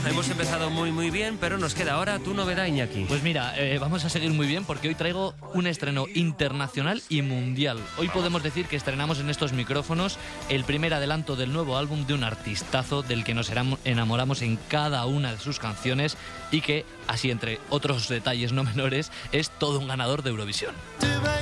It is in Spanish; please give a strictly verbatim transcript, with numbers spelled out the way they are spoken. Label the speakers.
Speaker 1: Hemos empezado muy muy bien, pero nos queda ahora tu novedad, Iñaki.
Speaker 2: Pues mira, eh, vamos a seguir muy bien porque hoy traigo un estreno internacional y mundial. Hoy podemos decir que estrenamos en estos micrófonos el primer adelanto del nuevo álbum de un artistazo del que nos enamoramos en cada una de sus canciones y que, así entre otros detalles no menores, es todo un ganador de Eurovisión.